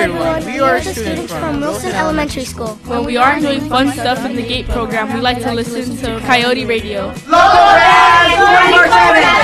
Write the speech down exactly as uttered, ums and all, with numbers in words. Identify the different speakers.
Speaker 1: everyone. We are students from Wilson Elementary School.
Speaker 2: When we aren't doing fun stuff in the GATE program, we like to listen to Coyote Radio.
Speaker 3: Local Band twenty-four seven!